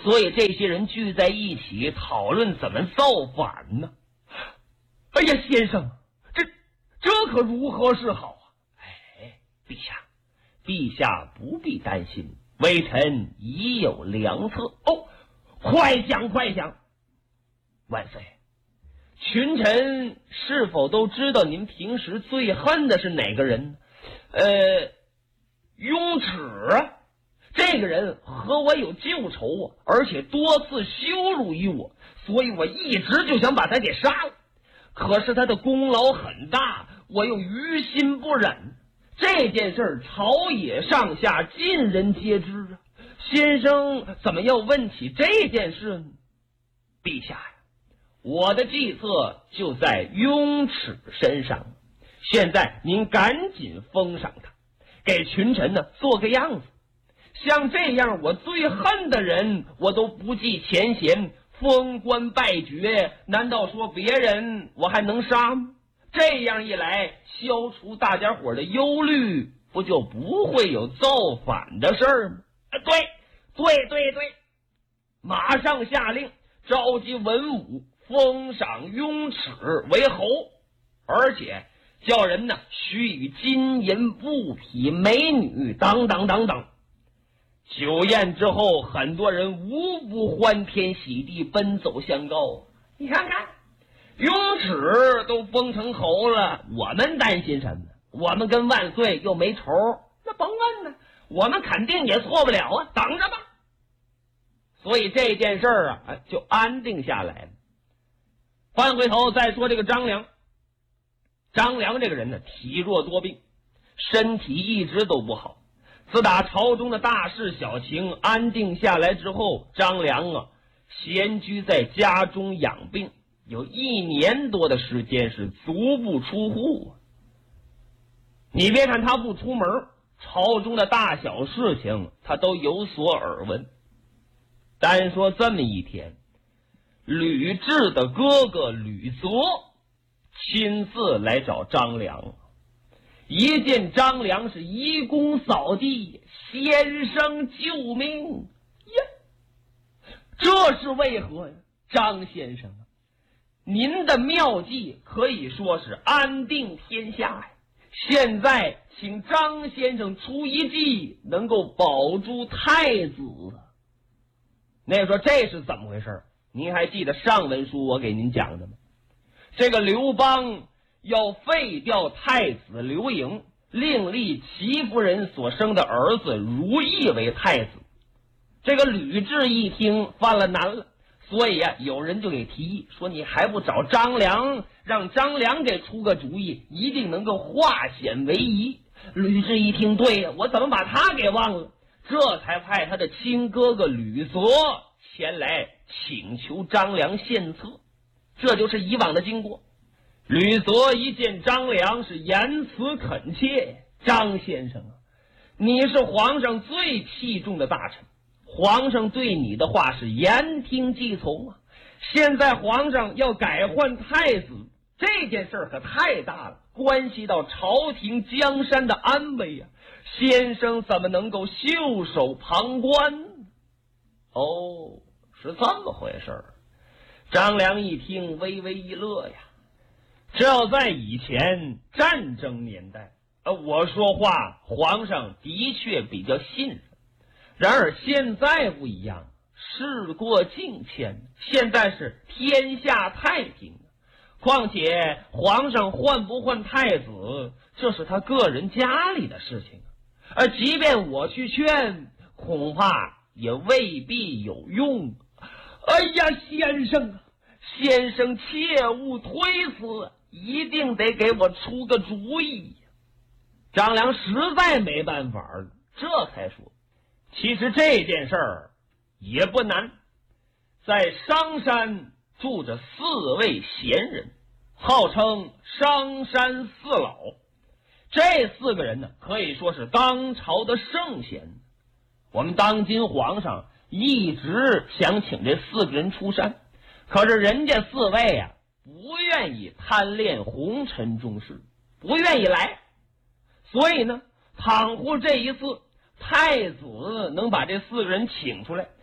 所以这些人聚在一起讨论怎么造反呢。 哎呀，先生，这可如何是好啊？ 哎，陛下不必担心，微臣已有良策。 哦，快讲！ 万岁，群臣是否都知道您平时最恨的是哪个人呢？ 雍齿这个人和我有旧仇啊，而且多次羞辱于我，所以我一直就想把他给杀了。可是他的功劳很大，我又于心不忍。这件事朝野上下尽人皆知啊。先生怎么要问起这件事呢？陛下呀，我的计策就在雍齿身上。现在您赶紧封赏他，给群臣呢做个样子。像这样我最恨的人，我都不计前嫌，封官拜爵，难道说别人我还能杀吗？这样一来，消除大家伙的忧虑，不就不会有造反的事儿吗？ 对，马上下令召集文武，封赏雍齿为侯，而且叫人呢许以金银布匹、美女等。 酒宴之后，很多人无不欢天喜地，奔走相告。 你看看，雍齿都封成侯了， 我们担心什么？我们跟万岁又没仇， 那甭问呢，我们肯定也错不了啊，等着吧。 所以这件事啊，就安定下来了。翻回头再说这个张良，张良这个人呢，体弱多病，身体一直都不好。自打朝中的大事小情安定下来之后，张良啊，闲居在家中养病，有1年多的时间是足不出户。你别看他不出门，朝中的大小事情他都有所耳闻。单说这么一天，吕雉的哥哥吕泽亲自来找张良，一见张良是一躬扫地，先生救命呀！这是为何呀？ 张先生，您的妙计可以说是安定天下呀。现在请张先生出一计，能够保住太子。那说这是怎么回事？您还记得上文书我给您讲的吗？这个刘邦要废掉太子刘盈，另立齐夫人所生的儿子如意为太子。这个吕雉一听犯了难了，所以啊，有人就给提议说，你还不找张良，让张良给出个主意，一定能够化险为夷。吕雉一听，对呀，我怎么把他给忘了？这才派他的亲哥哥吕泽前来请求张良献策。这就是以往的经过。吕泽一见张良是言辞恳切，张先生啊，你是皇上最器重的大臣，皇上对你的话是言听计从啊。现在皇上要改换太子，这件事可太大了，关系到朝廷江山的安危啊，先生怎么能够袖手旁观？哦，是这么回事。张良一听微微一乐呀，这要在以前战争年代，我说话皇上的确比较信任。然而现在不一样，事过境迁，现在是天下太平。况且皇上换不换太子，这是他个人家里的事情，而即便我去劝，恐怕也未必有用。 哎呀， 先生切勿推辞，一定得给我出个主意。张良实在没办法了，这才说，其实这件事儿也不难。在商山住着4位贤人，号称商山四老。这4个人呢，可以说是当朝的圣贤。我们当今皇上一直想请这4个人出山，可是人家4位啊，不愿意贪恋红尘中事，不愿意来。所以呢，倘或这一次太子能把这4个人请出来，